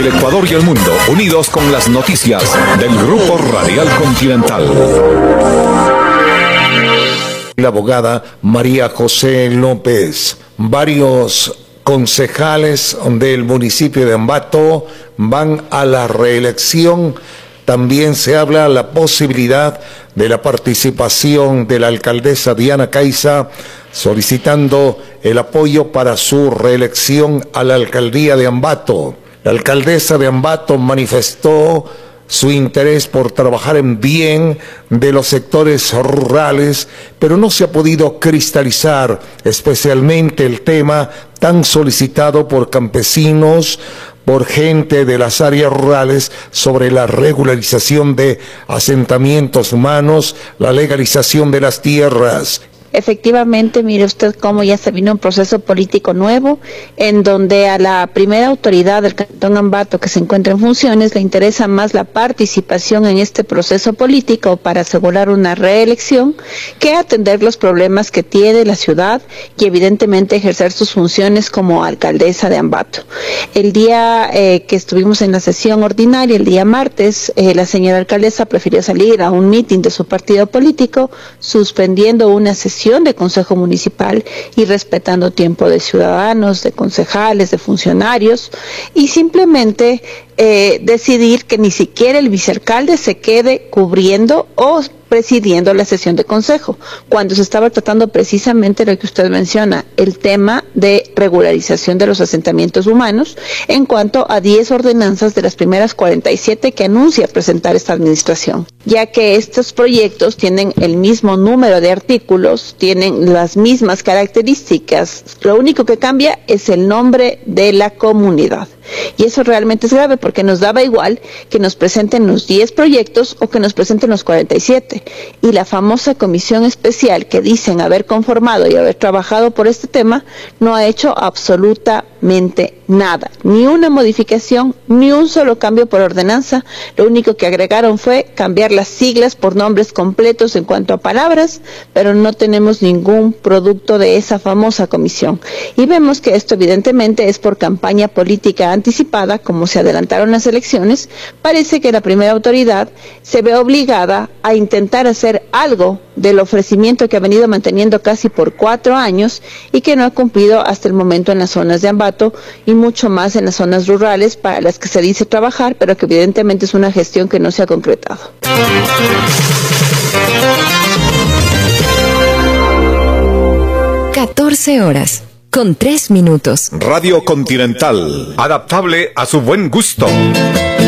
Ecuador y el mundo, unidos con las noticias del Grupo Radial Continental. La abogada María José López. Varios concejales del municipio de Ambato van a la reelección. También se habla de la posibilidad de la participación de la alcaldesa Diana Caiza solicitando el apoyo para su reelección a la alcaldía de Ambato. La alcaldesa de Ambato manifestó su interés por trabajar en bien de los sectores rurales, pero no se ha podido cristalizar especialmente el tema tan solicitado por campesinos, por gente de las áreas rurales sobre la regularización de asentamientos humanos, la legalización de las tierras. Efectivamente, mire usted cómo ya se vino un proceso político nuevo, en donde a la primera autoridad del Cantón Ambato que se encuentra en funciones le interesa más la participación en este proceso político para asegurar una reelección que atender los problemas que tiene la ciudad y evidentemente ejercer sus funciones como alcaldesa de Ambato. El día que estuvimos en la sesión ordinaria, el día martes, la señora alcaldesa prefirió salir a un mitin de su partido político, suspendiendo una sesión de Consejo Municipal y respetando tiempo de ciudadanos, de concejales, de funcionarios, y simplemente decidir que ni siquiera el vicealcalde se quede cubriendo o presidiendo la sesión de consejo, cuando se estaba tratando precisamente lo que usted menciona, el tema de regularización de los asentamientos humanos, en cuanto a 10 ordenanzas de las primeras 47 que anuncia presentar esta administración, ya que estos proyectos tienen el mismo número de artículos, tienen las mismas características, lo único que cambia es el nombre de la comunidad. Y eso realmente es grave porque nos daba igual que nos presenten los 10 proyectos o que nos presenten los 47. Y la famosa comisión especial que dicen haber conformado y haber trabajado por este tema no ha hecho absolutamente nada. Ni una modificación, ni un solo cambio por ordenanza. Lo único que agregaron fue cambiar las siglas por nombres completos en cuanto a palabras, pero no tenemos ningún producto de esa famosa comisión. Y vemos que esto evidentemente es por campaña política anticipada, como se adelantaron las elecciones. Parece que la primera autoridad se ve obligada a intentar hacer algo del ofrecimiento que ha venido manteniendo casi por 4 años y que no ha cumplido hasta el momento en las zonas de Ambato y mucho más en las zonas rurales para las que se dice trabajar, pero que evidentemente es una gestión que no se ha concretado. 14 horas, con 3 minutos. Radio Continental, adaptable a su buen gusto.